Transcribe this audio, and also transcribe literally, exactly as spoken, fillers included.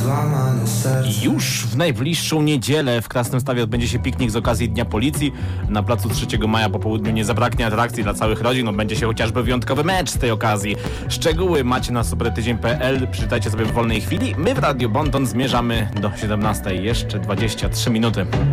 złamane serce. Już w najbliższą niedzielę w Krasnymstawie odbędzie się piknik z okazji Dnia Policji. Na placu trzeciego maja po południu nie zabraknie atrakcji dla całych rodzin. Odbędzie się chociażby wyjątkowy mecz z tej okazji. Szczegóły macie na supertydzień kropka p l. Przeczytajcie sobie w wolnej chwili. My w Radio Bonton zmierzamy do siedemnastej. Jeszcze dwadzieścia trzy minuty.